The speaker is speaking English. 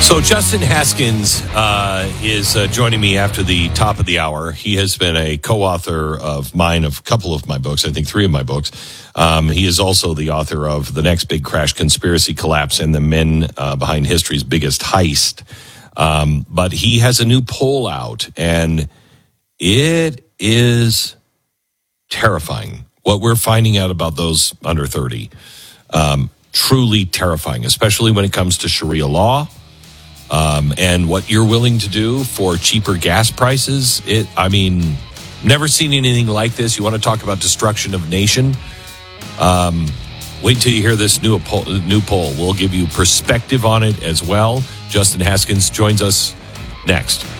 So Justin Haskins is joining me after the top of the hour. He has been a co-author of mine, of a couple of my books, I think 3 of my books. He is also the author of The Next Big Crash, Conspiracy Collapse, and the Men Behind History's Biggest Heist. But he has a new poll out, and it is terrifying. What we're finding out about those under 30, truly terrifying, especially when it comes to Sharia law. And what you're willing to do for cheaper gas prices. Never seen anything like this. You want to talk about destruction of nation? Wait till you hear this new poll. We'll give you perspective on it as well. Justin Haskins joins us next.